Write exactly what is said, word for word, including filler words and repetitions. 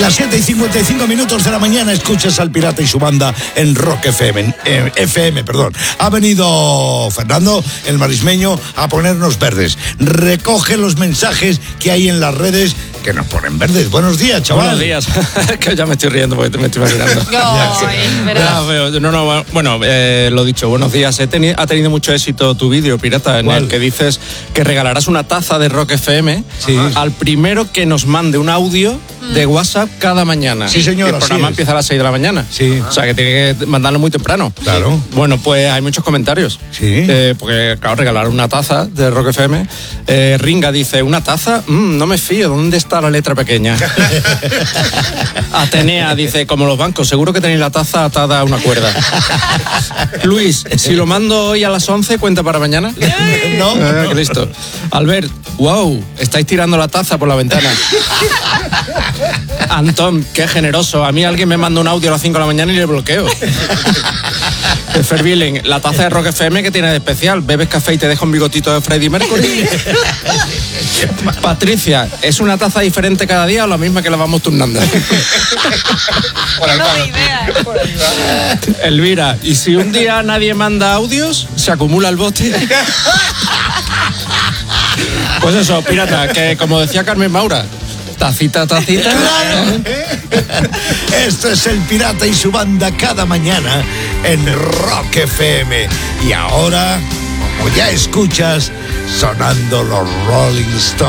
Las siete y cincuenta y cinco minutos de la mañana escuchas al Pirata y su banda en Rock F M. Eh, F M, perdón. Ha venido Fernando, el marismeño, a ponernos verdes. Recoge los mensajes que hay en las redes que nos ponen verdes. Buenos días, chaval. Buenos días. Que ya me estoy riendo porque me estoy imaginando. No, ya, veo. no, no, bueno, eh, lo dicho, buenos días. He teni- ha tenido mucho éxito tu vídeo, Pirata, en ¿Cuál? el que dices que regalarás una taza de Rock F M Sí. al primero que nos mande un audio de WhatsApp cada mañana. Sí, señor, El así programa es. empieza a las seis de la mañana. Sí. O sea, que tiene que mandarlo muy temprano. Claro. Bueno, pues hay muchos comentarios. Sí. Eh, porque, claro, regalar una taza de Rock F M. Eh, Ringa dice, ¿una taza? Mm, no me fío, ¿dónde está la letra pequeña? Atenea dice, como los bancos, seguro que tenéis la taza atada a una cuerda. Luis, si lo mando hoy a las once, ¿cuenta para mañana? No, Ah, no. qué listo. Albert, wow, estáis tirando la taza por la ventana. Antón, qué generoso. A mí alguien me manda un audio a las cinco de la mañana y le bloqueo. Ferbilen, la taza de Rock F M, que tiene de especial? ¿Bebes café y te deja un bigotito de Freddie Mercury? Patricia, ¿es una taza diferente cada día o la misma que la vamos turnando? no de idea. Elvira, ¿y si un día nadie manda audios, se acumula el bote? Pues eso, Pirata, que como decía Carmen Maura, tacita, tacita. Claro. Esto es el Pirata y su banda cada mañana en Rock F M. Y ahora, como ya escuchas, sonando los Rolling Stones.